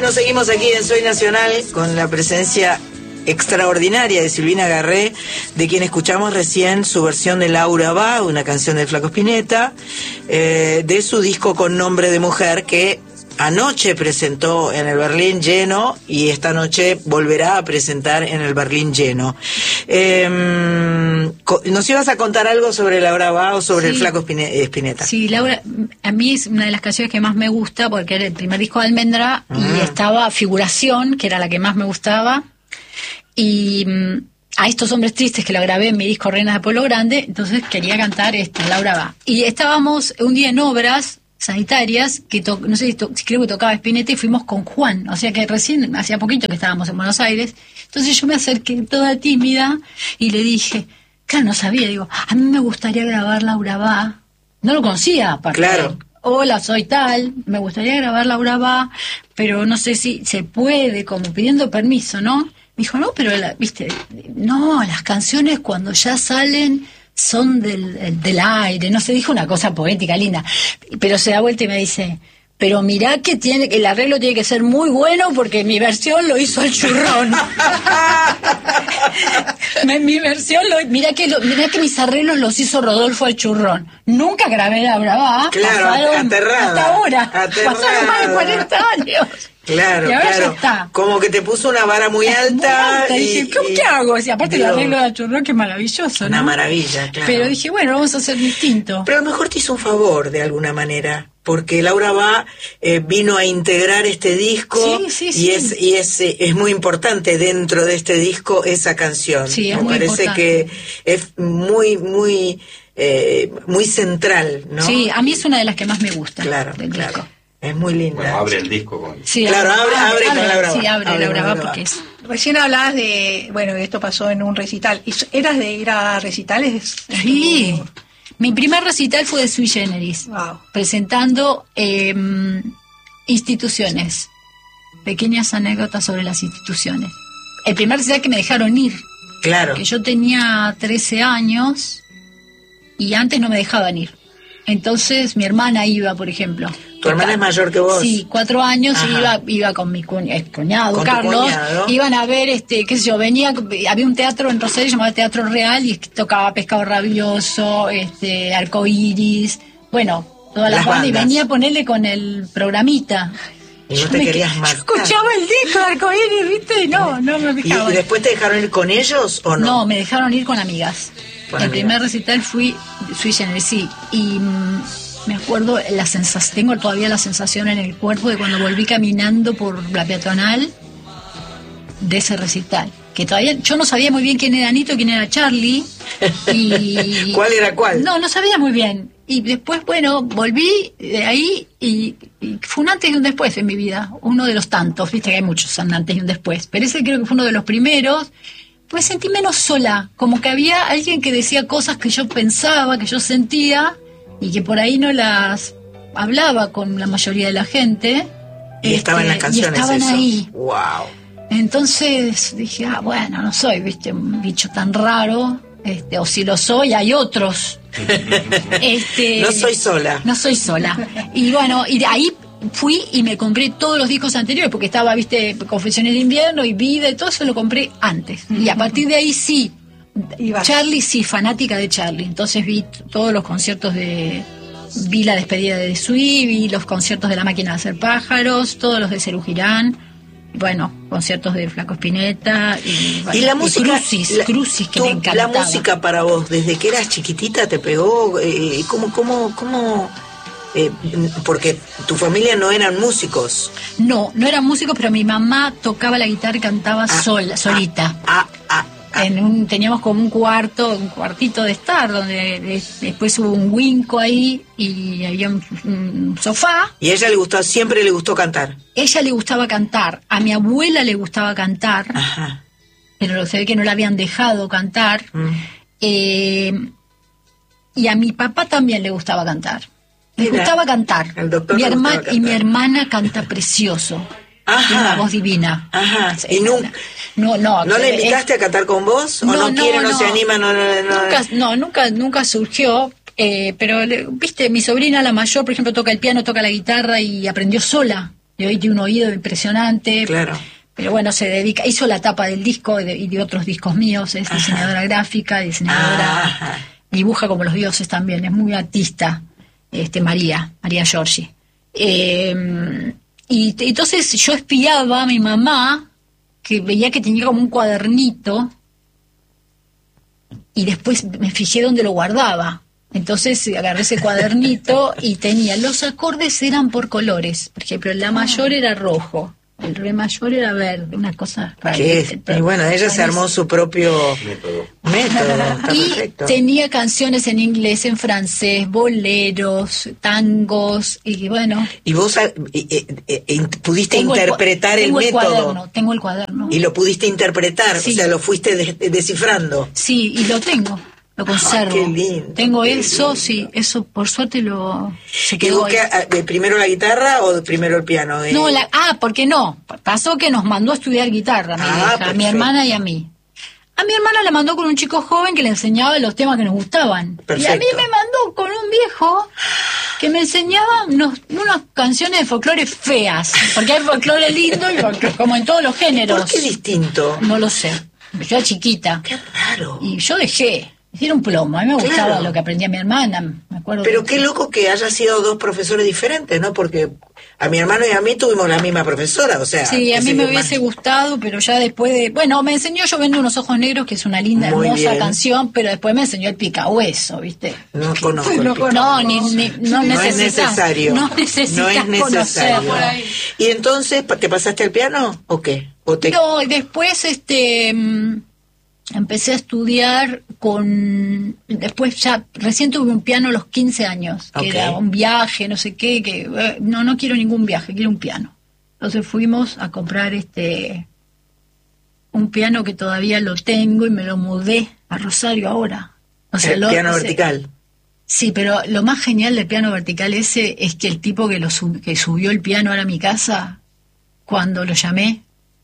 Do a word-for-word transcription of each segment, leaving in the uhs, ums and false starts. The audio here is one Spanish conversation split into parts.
Bueno, seguimos aquí en Soy Nacional con la presencia extraordinaria de Silvina Garré, de quien escuchamos recién su versión de Laura Va, una canción de Flaco Spinetta, eh, de su disco con nombre de mujer, que anoche presentó en el Berlín Lleno y esta noche volverá a presentar en el Berlín Lleno. Eh, ¿Nos ibas a contar algo sobre Laura Va o sobre sí. el Flaco Spinetta? Sí, Laura, a mí es una de las canciones que más me gusta porque era el primer disco de Almendra mm. y estaba Figuración, que era la que más me gustaba, y mm, a Estos Hombres Tristes, que lo grabé en mi disco Reinas de Pueblo Grande, entonces quería cantar esta, Laura Va. Y estábamos un día en obras sanitarias, que to- no sé si, to- si creo que tocaba Spinetta, y fuimos con Juan, o sea que recién, hacía poquito que estábamos en Buenos Aires, entonces yo me acerqué toda tímida y le dije, claro, no sabía, digo, a mí me gustaría grabar Laura Va, no lo conocía, aparte. Claro. Hola, soy tal, me gustaría grabar Laura Va, pero no sé si se puede, como pidiendo permiso, ¿no? Me dijo, no, pero, la, viste, no, las canciones cuando ya salen son del, del aire, no sé, dijo una cosa poética, linda, pero se da vuelta y me dice, pero mirá que tiene, el arreglo tiene que ser muy bueno porque mi versión lo hizo el Churrón. mi, mi versión, lo, mirá, que lo, mirá que mis arreglos los hizo Rodolfo el Churrón. Nunca grabé la Brava, claro, pasaron, aterrada, hasta ahora, aterrada. pasaron más de cuarenta años. Claro, y ahora claro. Ya está. Como que te puso una vara muy alta. Muy alta. Y, dije, ¿cómo, y, ¿qué hago? Y aparte digo, el arreglo de Churrón, que maravilloso, ¿no? Una maravilla, claro. Pero dije, bueno, vamos a hacer distinto. Pero a lo mejor te hizo un favor de alguna manera, porque Laura Va eh, vino a integrar este disco sí, sí, y sí. es y es eh, es muy importante dentro de este disco esa canción. Sí, es Me muy parece importante. que es muy muy eh, muy central, ¿no? Sí, a mí es una de las que más me gusta. Claro, del claro. disco. Es muy linda. Bueno, abre el disco con... Sí, claro, abre, abre, abre, con Laura Va. Sí, abre, abre Laura Va Laura porque Va. es... Recién hablabas de, bueno, esto pasó en un recital. ¿Y ¿Eras de ir a recitales? Sí, mi primer recital fue de Sui Generis, Wow. presentando eh, instituciones, pequeñas anécdotas sobre las instituciones. El primer recital que me dejaron ir, Claro. que yo tenía trece años y antes no me dejaban ir. Entonces mi hermana iba, por ejemplo. ¿Tu hermana es mayor que vos? Sí, cuatro años. Ajá. Y iba, iba con mi cuña, eh, cuñado, ¿Con tu Carlos. cuñado? Iban a ver, este, qué sé yo, venía, había un teatro en Rosario llamado Teatro Real y tocaba Pescado Rabioso, este, Arcoiris, bueno, todas las Las bandas. Y bandas. venía a ponerle con el programita. Y no Yo te me- querías yo matar. escuchaba el disco de Arcoiris, ¿viste? Y no, no me ¿Y, fijaba. y después te dejaron ir con ellos o no? No, me dejaron ir con amigas. Con el amigas. primer recital fui Sui Generis, sí. Y mm, me acuerdo, la sensación, tengo todavía la sensación en el cuerpo de cuando volví caminando por la peatonal de ese recital. Que todavía yo no sabía muy bien quién era Anito, quién era Charlie. Y ¿Cuál era cuál? No, no sabía muy bien. Y después, bueno, volví de ahí y, y fue un antes y un después en mi vida. Uno de los tantos, viste que hay muchos un antes y un después. Pero ese creo que fue uno de los primeros. Pues sentí menos sola, como que había alguien que decía cosas que yo pensaba, que yo sentía, y que por ahí no las hablaba con la mayoría de la gente. Y estaban en las canciones y estaban eso. ahí. Wow. Entonces dije, ah, bueno, no soy, viste, un bicho tan raro, este, o si lo soy, hay otros. este, No soy sola. No soy sola. Y bueno, y de ahí fui y me compré todos los discos anteriores, porque estaba, viste, Confesiones de Invierno y Vida y todo eso lo compré antes. Y a partir de ahí sí, Ibas. Charlie, sí, fanática de Charlie. Entonces vi t- todos los conciertos de... Vi la despedida de Sui, vi los conciertos de La Máquina de Hacer Pájaros, todos los de Serú Girán, bueno, conciertos de Flaco Spinetta y, bueno, Y la música, Crucis, la, Crucis que tú, me encantaba. la música para vos, desde que eras chiquitita te pegó, eh, ¿cómo, cómo, cómo? Eh, porque tu familia no eran músicos. No, no eran músicos, pero mi mamá tocaba la guitarra y cantaba Ah, sola, solita. Ah, ah, ah. En un, teníamos como un cuarto, un cuartito de estar, donde de- después hubo un winco ahí y había un, un sofá. Y a ella le gustó, siempre le gustó cantar. Ella le gustaba cantar, a mi abuela le gustaba cantar, Ajá. pero se ve que no la habían dejado cantar. Mm. Eh, y a mi papá también le gustaba cantar. Le Mira, gustaba cantar. al doctor Mi le herma- gustaba y mi cantar. hermana canta precioso. Ajá. Tiene una voz divina. Ajá. Sí, ¿Y nunca- no, no, ¿No le es- invitaste a cantar con vos? ¿O no, quiere, no, se anima? No, no, no, Nunca, no, nunca, nunca surgió. Eh, pero, le- viste, mi sobrina, la mayor, por ejemplo, toca el piano, toca la guitarra y aprendió sola. y hoy tiene un oído impresionante. Claro. Pero bueno, se dedica, hizo la tapa del disco y de, y de otros discos míos, es Ajá. diseñadora gráfica, diseñadora, Ajá. dibuja como los dioses también, es muy artista, este María, María Giorgi. Eh, y entonces yo espiaba a mi mamá, que veía que tenía como un cuadernito, y después me fijé dónde lo guardaba. Entonces agarré ese cuadernito y tenía, los acordes eran por colores, por ejemplo, la mayor era rojo, el re mayor era verde, una cosa rara. Y bueno, ella se armó su propio método. método y perfecto. Tenía canciones en inglés, en francés, boleros, tangos, y bueno. ¿Y vos eh, eh, eh, pudiste tengo interpretar el, el, tengo método? El cuaderno, tengo el cuaderno. ¿Y lo pudiste interpretar? Sí. O sea, lo fuiste de, descifrando. Sí, y lo tengo. Lo conservo. Ah, qué lindo, Tengo qué eso, lindo. sí, eso por suerte lo se ¿Y quedó vos ahí. que, primero la guitarra o primero el piano? Eh? No, la, ah, ¿por qué no? Pasó que nos mandó a estudiar guitarra, mi ah, hija, a mi hermana y a mí. A mi hermana la mandó con un chico joven que le enseñaba los temas que nos gustaban. Perfecto. Y a mí me mandó con un viejo que me enseñaba unos, unas canciones de folclore feas. Porque hay folclore lindo y folclore, como en todos los géneros. ¿Por qué distinto? No lo sé. Yo era chiquita. Qué raro. Y yo dejé. Era un plomo, a mí me gustaba claro. lo que aprendía mi hermana, me acuerdo. Pero que... qué loco que haya sido dos profesores diferentes, ¿no? Porque a mi hermano y a mí tuvimos la misma profesora, o sea... Sí, a mí me hubiese más... gustado, pero ya después de... Bueno, me enseñó Yo vendo unos ojos negros, que es una linda, Muy hermosa bien. canción, pero después me enseñó el picahueso, ¿viste? No conozco el no, no, ni, ni, no, no es necesario. No necesitas no es necesario. Por ahí. ¿Y entonces te pasaste al piano o qué? ¿O te... No, y después, este... empecé a estudiar con... Después ya, recién tuve un piano a los quince años, que okay. era un viaje, no sé qué, que eh, no, no quiero ningún viaje, quiero un piano. Entonces fuimos a comprar este un piano que todavía lo tengo y me lo mudé a Rosario ahora. O sea, el lo, piano o sea, vertical. Sí, pero lo más genial del piano vertical ese es que el tipo que, lo sub, que subió el piano ahora a mi casa, cuando lo llamé,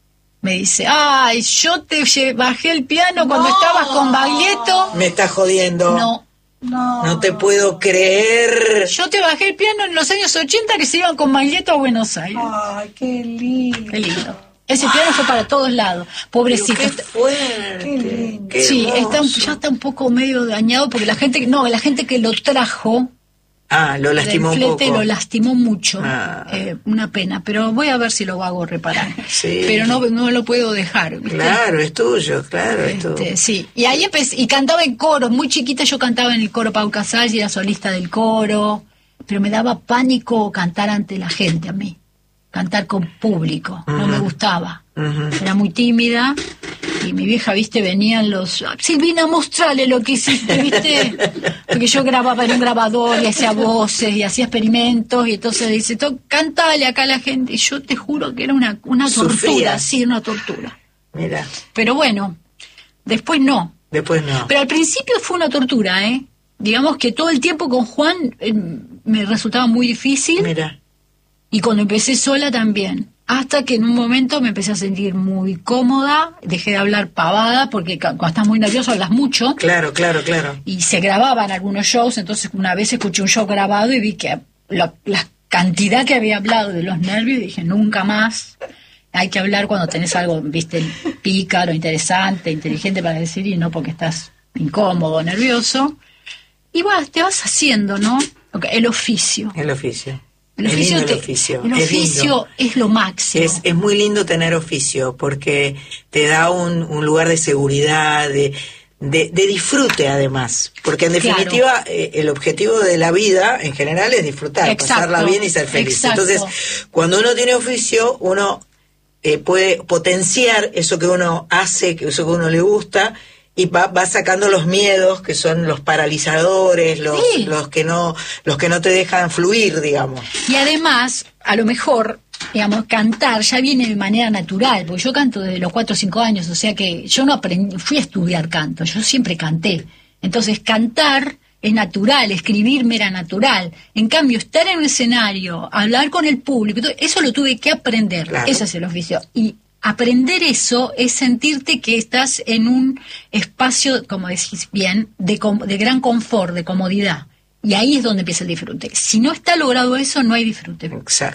me dice, ay, yo te bajé el piano cuando no. estabas con Baglietto. Me estás jodiendo. No. No. No te puedo creer. Yo te bajé el piano en los años ochenta que se iban con Baglietto a Buenos Aires. Ay, qué lindo. Qué lindo. Ese piano fue para todos lados. Pobrecito. Qué fuerte. Qué lindo. Qué sí, está, ya está un poco medio dañado porque la gente, no, la gente que lo trajo... Ah, lo lastimó el flete un poco. Lo lastimó mucho, ah. eh, una pena, pero voy a ver si lo hago reparar. Sí. Pero no, no lo puedo dejar, ¿viste? Claro, es tuyo, claro, es tuyo. Este, sí, y ahí empecé, y cantaba en coro, muy chiquita yo cantaba en el coro Pau Casals y era solista del coro, pero me daba pánico cantar ante la gente a mí, cantar con público, uh-huh. no me gustaba, uh-huh. era muy tímida. Y mi vieja, viste, venían los... Silvina, mostrale lo que hiciste, viste. Porque yo grababa en un grabador y hacía voces y hacía experimentos. Y entonces dice, cántale acá a la gente. Y yo te juro que era una, una tortura. Sufría. Sí, una tortura. Mira. Pero bueno, después no. Después no. Pero al principio fue una tortura, ¿eh? Digamos que todo el tiempo con Juan eh, me resultaba muy difícil. Mira. Y cuando empecé sola también. Hasta que en un momento me empecé a sentir muy cómoda, dejé de hablar pavada, porque cuando estás muy nervioso hablas mucho. Claro, claro, claro. Y se grababan algunos shows, entonces una vez escuché un show grabado y vi que la, la cantidad que había hablado de los nervios, y dije, nunca más. Hay que hablar cuando tenés algo, viste, pícaro, interesante, inteligente para decir, y no porque estás incómodo, nervioso. Y bueno, te vas haciendo, ¿no? El oficio. El oficio. El oficio, lindo te, el oficio, el oficio es, es lo máximo. Es, es muy lindo tener oficio porque te da un, un lugar de seguridad, de, de, de disfrute además. Porque en definitiva claro. eh, el objetivo de la vida en general es disfrutar, exacto, pasarla bien y ser feliz. Exacto. Entonces, cuando uno tiene oficio, uno eh, puede potenciar eso que uno hace, que eso que uno le gusta, y va, va sacando los miedos que son los paralizadores, los, sí. los que no, los que no te dejan fluir, digamos. Y además, a lo mejor, digamos, cantar ya viene de manera natural, porque yo canto desde los cuatro o cinco años, o sea que yo no aprendí, fui a estudiar canto, yo siempre canté. Entonces cantar es natural, escribirme era natural. En cambio, estar en un escenario, hablar con el público, eso lo tuve que aprender, claro. Ese es el oficio. Y aprender eso es sentirte que estás en un espacio, como decís bien, de, de gran confort, de comodidad. Y ahí es donde empieza el disfrute. Si no está logrado eso, no hay disfrute. Exacto.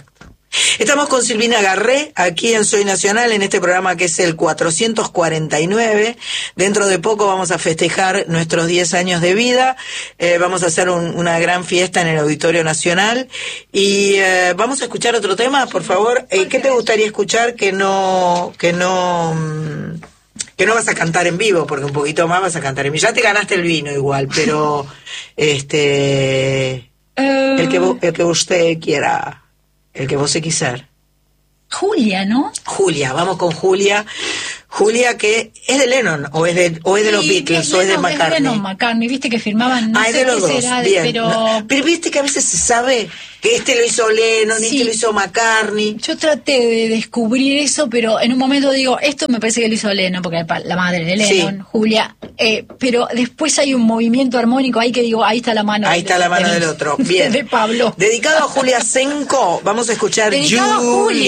Estamos con Silvina Garré, aquí en Soy Nacional, en este programa que es el cuatrocientos cuarenta y nueve. Dentro de poco vamos a festejar nuestros diez años de vida. Eh, vamos a hacer un, una gran fiesta en el Auditorio Nacional. Y eh, vamos a escuchar otro tema, por favor. Eh, ¿Qué te gustaría escuchar que no... que no... que no vas a cantar en vivo, porque un poquito más vas a cantar en vivo? Ya te ganaste el vino igual, pero... este... Uh... el que vo- el que usted quiera... El que vos se quiser. Julia, ¿no? Julia, vamos con Julia. Julia, que es de Lennon, o es de, o es de los sí, Beatles, es o es de Lennon, McCartney. Es Lennon, McCartney, viste que firmaban, no ah, sé es de los qué dos, será, bien. pero... No, pero viste que a veces se sabe que este lo hizo Lennon, sí. Este lo hizo McCartney. Yo traté de descubrir eso, pero en un momento digo, esto me parece que lo hizo Lennon, porque la madre de Lennon, sí. Julia, eh, pero después hay un movimiento armónico ahí que digo, ahí está la mano. Ahí está la mano del, del otro, bien. De Pablo. Dedicado a Julia Senko, vamos a escuchar Dedicado Julia.